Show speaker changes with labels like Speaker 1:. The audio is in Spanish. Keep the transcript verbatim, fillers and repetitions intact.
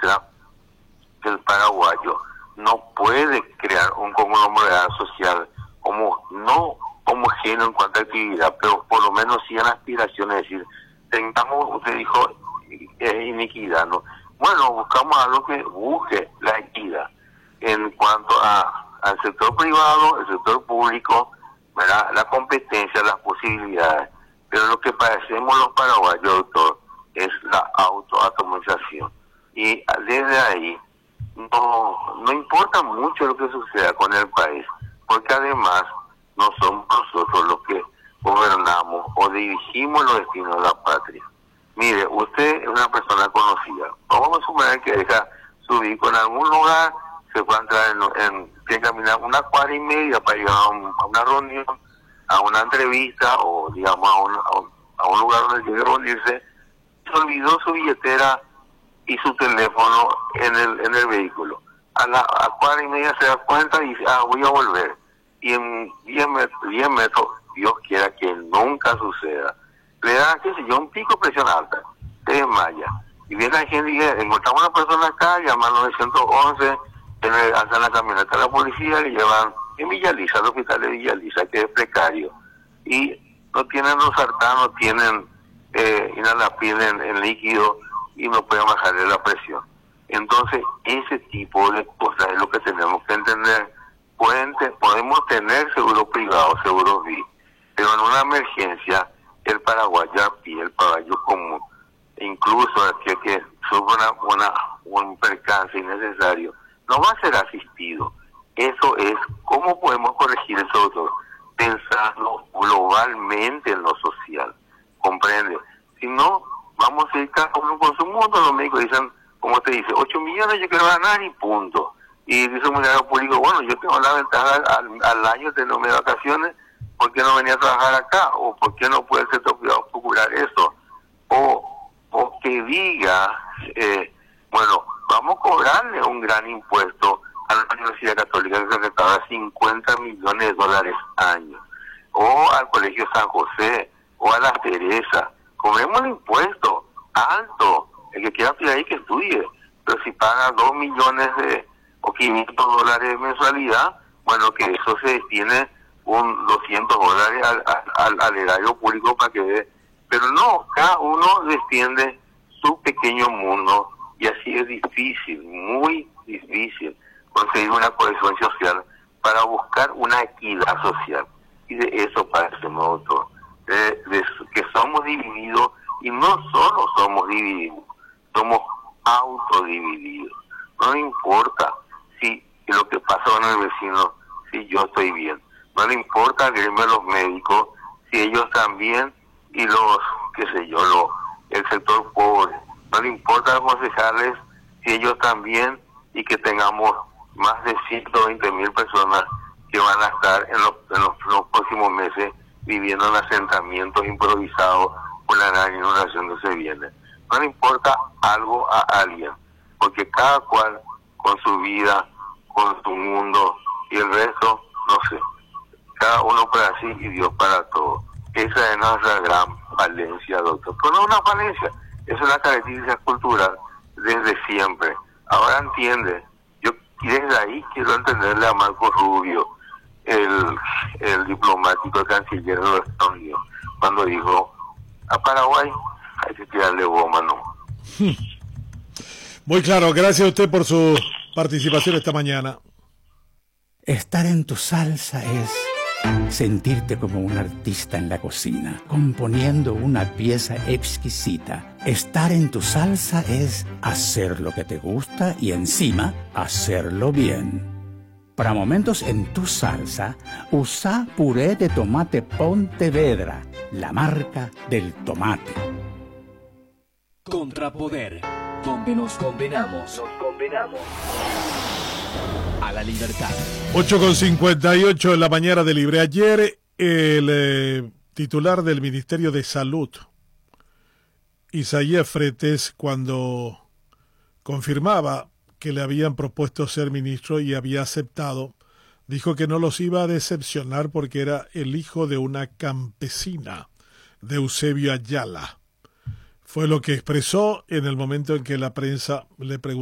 Speaker 1: demuestra que el paraguayo no puede crear un conglomerado social como no homogéneo en cuanto a actividad, pero por lo menos sí en aspiraciones, es decir, tengamos, usted dijo, eh, iniquidad, ¿no? Bueno, buscamos algo que busque la equidad en cuanto a al sector privado, el sector público, ¿verdad? La competencia, las posibilidades. Pero lo que padecemos los paraguayos, doctor, es la autoatomización. Y desde ahí no, no importa mucho lo que suceda con el país, porque además no somos nosotros los que gobernamos o dirigimos los destinos de la patria. Mire, usted es una persona conocida. Vamos a suponer que deja su vehículo en algún lugar, se puede entrar en, en tiene que caminar una cuadra y media para llegar a, un, a una reunión, a una entrevista o digamos a un, a un, a un lugar donde quiere reunirse. Se olvidó su billetera y su teléfono en el en el vehículo. A la a cuadra y media se da cuenta y dice, ah, voy a volver. Y en diez metros, diez metros, Dios quiera que nunca suceda, le da, qué sé yo, un pico de presión alta, se desmaya. Y viene la gente y dice, encontramos una persona acá, llaman nueve once, hacen la camioneta a la policía, le llevan en Villaliza, al hospital de Villaliza, que es precario. Y no tienen los sartán, no tienen eh, inhalapil en, en líquido y no pueden bajarle la presión. Entonces, ese tipo de cosas es lo que tenemos que entender. Pueden te, podemos tener seguro privado, seguro V I V, pero en una emergencia, el paraguayo a pie, el paraguayo común, incluso aquel que sufre una, una, un percance innecesario, no va a ser asistido. Eso es, ¿cómo podemos corregir eso, doctor? Pensando globalmente en lo social, ¿comprende? Si no, vamos a ir cada uno con su mundo. Los médicos dicen, como te dice, ocho millones yo quiero ganar y punto. Y dice un funcionario público, bueno, yo tengo la ventaja al, al año de no me vacaciones, ¿por qué no venía a trabajar acá? ¿O por qué no puede ser privado procurar eso? O, o que diga, eh, bueno, vamos a cobrarle un gran impuesto a la Universidad Católica que se gastaba cincuenta millones de dólares año, o al Colegio San José, o a la Teresa. Cobremos el impuesto alto, el que quiera estudiar ahí que estudie, pero si paga dos millones de o quinientos dólares de mensualidad, bueno, que eso se destine un doscientos dólares al, al, al erario público para que dé. Pero no, cada uno desciende su pequeño mundo y así es difícil, muy difícil conseguir una cohesión social para buscar una equidad social. Y de eso padecemos, doctor, de, de que somos divididos y no solo somos divididos, somos autodivididos. No importa si lo que pasa con el vecino, si yo estoy bien. No le importa el gremio de los médicos, si ellos también, y los, qué sé yo, lo, el sector pobre. No le importa aconsejarles si ellos también, y que tengamos más de ciento veinte mil personas que van a estar en los, en los, en los próximos meses viviendo en asentamientos improvisados con la gran inundación que se viene. No le importa algo a alguien, porque cada cual con su vida, con su mundo, y el resto, no sé, cada uno para sí y Dios para todos. Esa es nuestra gran falencia, doctor. Pero no es una falencia, es una característica cultural desde siempre. Ahora entiende, yo desde ahí quiero entenderle a Marco Rubio, el, el diplomático, el canciller de los Estados Unidos, cuando dijo, a Paraguay hay que tirarle goma, ¿no?
Speaker 2: Muy claro, gracias a usted por su participación esta mañana.
Speaker 3: Estar en tu salsa es sentirte como un artista en la cocina, componiendo una pieza exquisita. Estar en tu salsa es hacer lo que te gusta y encima hacerlo bien. Para momentos en tu salsa, usa puré de tomate Pontevedra, la marca del tomate.
Speaker 4: Contrapoder, donde nos condenamos, nos condenamos a la libertad.
Speaker 2: ocho con cincuenta y ocho en la mañana de Libre. Ayer el eh, titular del Ministerio de Salud, Isaías Fretes, cuando confirmaba que le habían propuesto ser ministro y había aceptado, dijo que no los iba a decepcionar porque era el hijo de una campesina, de Eusebio Ayala. Fue lo que expresó en el momento en que la prensa le preguntó